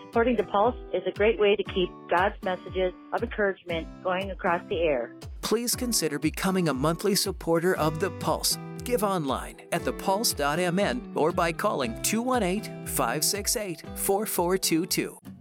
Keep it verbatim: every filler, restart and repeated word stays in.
Supporting the Pulse is a great way to keep God's messages of encouragement going across the air. Please consider becoming a monthly supporter of the Pulse. Give online at the pulse dot m n or by calling two one eight, five six eight, four four two two.